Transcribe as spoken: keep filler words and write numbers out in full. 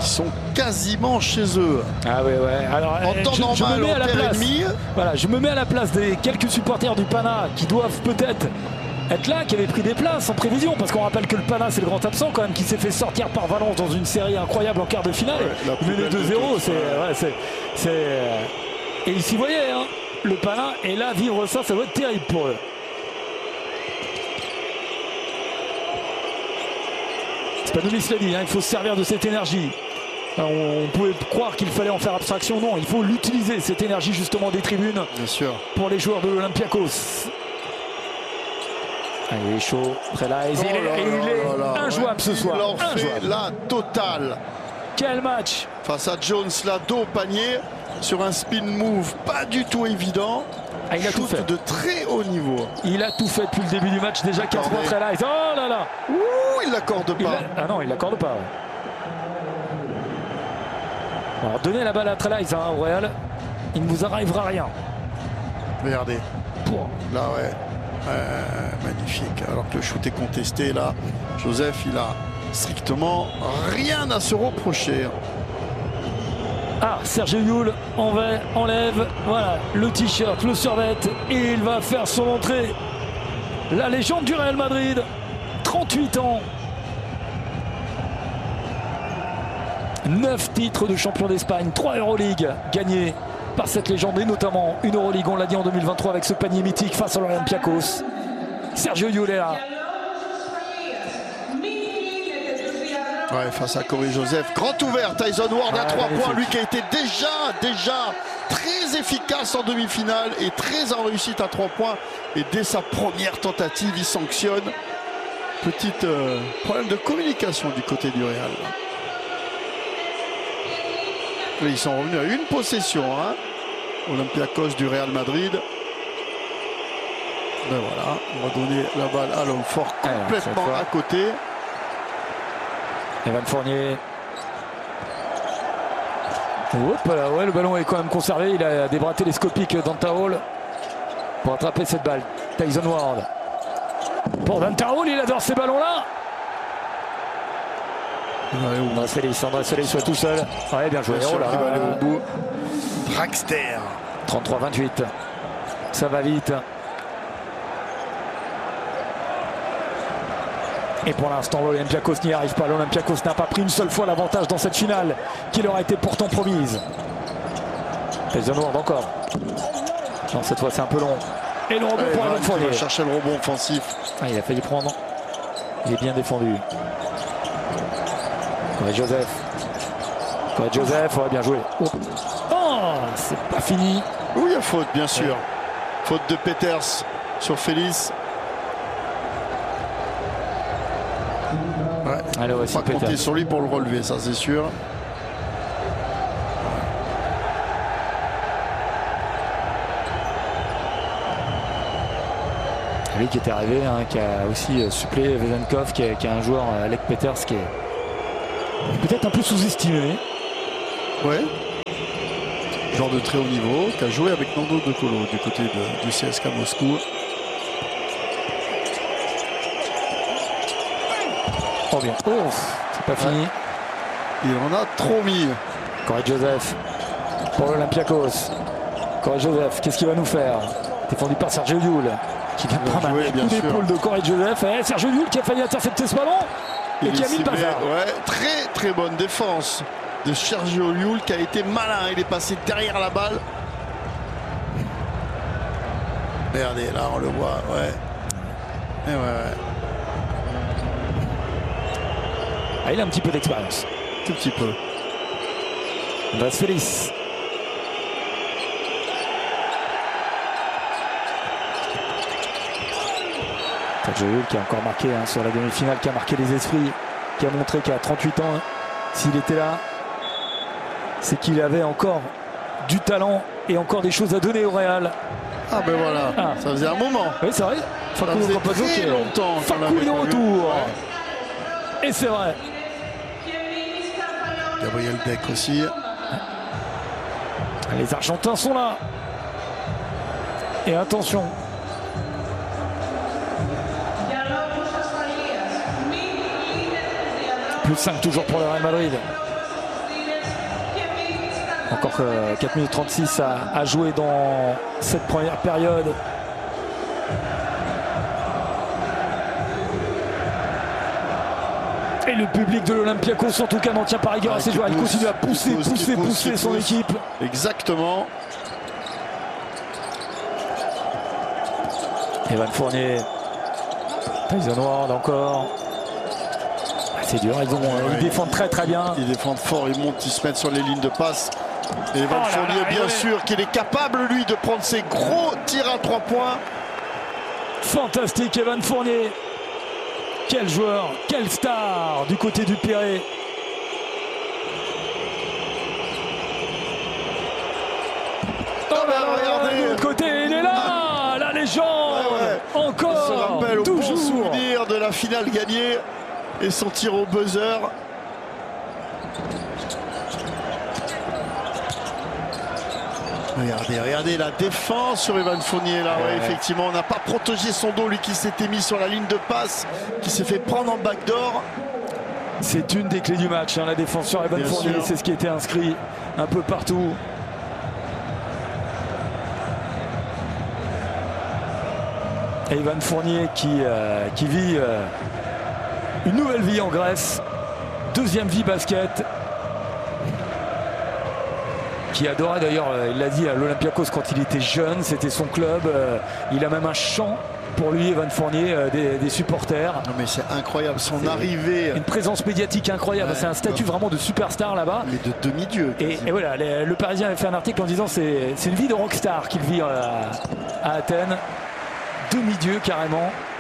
qui sont quasiment chez eux. Ah ouais, ouais. Alors, en temps je, normal, je me mets à la place. Ennemi. Voilà, je me mets à la place des quelques supporters du Pana qui doivent peut-être être là, qui avaient pris des places en prévision, parce qu'on rappelle que le Pana, c'est le grand absent quand même, qui s'est fait sortir par Valence dans une série incroyable en quart de finale. Ouais, mené deux zéro, c'est... Ouais, c'est, c'est... Et ici, vous voyez, hein, le Pana, et là, vivre ça, ça doit être terrible pour eux. Spanolis l'a dit, hein, il faut se servir de cette énergie. Alors, on pouvait croire qu'il fallait en faire abstraction, non, il faut l'utiliser, cette énergie justement des tribunes. Bien sûr. Pour les joueurs de l'Olympiakos. Ah, il est chaud, Trelaïs, oh il est, là il là est là injouable ouais, ce soir. Il leur fait injouable. la totale. Quel match! Face à Jones, là, dos au panier, sur un spin move pas du tout évident. Ah, il a Shoot tout fait. de très haut niveau. Il a tout fait depuis le début du match, déjà quinze points Trelaïs. Oh là là! Ouh, il l'accorde pas. A... Ah non, il l'accorde pas. Ouais. Alors, donnez la balle à Trelaïs, hein, au Real, il ne vous arrivera rien. Regardez. Pour... Là, ouais. Euh, magnifique. Alors que le shoot est contesté, là, Joseph, il a strictement rien à se reprocher. Ah, Serge Llull enlève, enlève voilà, le t-shirt, le survêt, et il va faire son entrée. La légende du Real Madrid, trente-huit ans. neuf titres de champion d'Espagne, trois Euroleague gagnés par cette légende, et notamment une Euroleague, on l'a dit en deux mille vingt-trois avec ce panier mythique face à l'Olympiakos. Sergio Llull est là. Ouais, face à Corey Joseph, grand ouvert, Tyson Ward à ah, trois points, lui qui a été déjà, déjà très efficace en demi-finale et très en réussite à trois points. Et dès sa première tentative, il sanctionne. Petit euh, problème de communication du côté du Real. Et ils sont revenus à une possession, hein. Olympiakos du Real Madrid. Ben voilà, on va donner la balle à l'homme fort complètement à côté. Evan Fournier. Hop là, ouais, le ballon est quand même conservé. Il a des bras télescopiques Danta Hall pour attraper cette balle. Tyson Ward. Pour Danta Hall, il adore ces ballons-là. André Celis, André Celis soit tout seul. Ouais, bien joué. Oh là là. Au bout. Draxler. trente-trois vingt-huit. Ça va vite. Et pour l'instant, l'Olympiakos n'y arrive pas. L'Olympiakos n'a pas pris une seule fois l'avantage dans cette finale qui leur a été pourtant promise. Tyson Ward encore. Non, cette fois, c'est un peu long. Et le rebond ouais, pour Evan Fournier. Il va chercher le rebond offensif. Ah, il a failli prendre. Il est bien défendu. Corey Joseph. Corey Joseph, ouais, bien joué. Oh, oh c'est pas fini. Oui, il y a faute, bien sûr. Ouais. Faute de Peters sur Félix. Ouais. Allez, ouais, on va compter Peters. Sur lui pour le relever, ça c'est sûr. Lui qui était arrivé, hein, qui a aussi suppléé Vezenkov, qui est, qui est un joueur, Alec Peters, qui est peut-être un peu sous-estimé. Ouais. Joueur de très haut niveau, qui a joué avec Nando De Colo du côté de, du C S K A Moscou. Oh bien. Oh, c'est pas fini. Il en a trop mis. Corey Joseph pour l'Olympiakos. Corey Joseph, qu'est-ce qu'il va nous faire? Défendu par Sergio Llull, qui vient de prendre un coup d'épaule de Corey Joseph. Et Sergio Llull qui a failli intercepter ce ballon et, et qui a mis le bazar. Ouais, très très bonne défense de Sergio Llull qui a été malin. Il est passé derrière la balle. Regardez, là on le voit, ouais. Et ouais, ouais. Ah, il a un petit peu d'expérience. Tout petit peu. André Celis. Sergio Llull qui a encore marqué hein, sur la demi-finale, qui a marqué les esprits, qui a montré qu'à trente-huit ans, hein, s'il était là, c'est qu'il avait encore du talent et encore des choses à donner au Real. Ah ben voilà, ah. Ça faisait un moment. Oui, c'est vrai. Facundo ça faisait Campazzo très longtemps. Facundo de retour. Ouais. Et c'est vrai. Gabriel Deck aussi. Les Argentins sont là. Et attention. Plus cinq toujours pour le Real Madrid. Encore que quatre minutes trente-six à, à jouer dans cette première période. Et le public de l'Olympiakos en tout cas n'en tient pas rigueur à ses joueurs. Il continue à pousser, pousse, pousser, pousse, pousser son pousse. équipe. Exactement. Evan Fournier. Tyson Ward encore. C'est dur, ils, ont, ouais, ils défendent très très bien. Ils défendent fort, ils montent, ils se mettent sur les lignes de passe. Et Evan oh Fournier, là, bien ouais. sûr, qu'il est capable, lui, de prendre ses gros tirs à trois points. Fantastique, Evan Fournier. Quel joueur, quelle star du côté du Pirée. Oh, bah, regardez. De l'autre côté, il est là, la légende. Ouais, ouais. Encore, on se rappelle toujours. Au bon souvenir de la finale gagnée et son tir au buzzer. Regardez, regardez la défense sur Evan Fournier là, ouais, ouais. Effectivement, on n'a pas protégé son dos, lui qui s'était mis sur la ligne de passe, qui s'est fait prendre en backdoor. C'est une des clés du match, hein, la défense sur Evan Bien Fournier, c'est ce qui était inscrit un peu partout. Evan Fournier qui, euh, qui vit euh, une nouvelle vie en Grèce, deuxième vie basket. Qui adorait d'ailleurs, il l'a dit à l'Olympiakos quand il était jeune, c'était son club. Euh, il a même un chant pour lui, Evan Fournier, euh, des, des supporters. Non mais c'est incroyable, son arrivée. Une présence médiatique incroyable, ouais, c'est un statut ouais. vraiment de superstar là-bas. Mais de demi-dieu. Et, et voilà, les, le Parisien avait fait un article en disant c'est une vie de rockstar qu'il vit à, à Athènes. Demi-dieu carrément.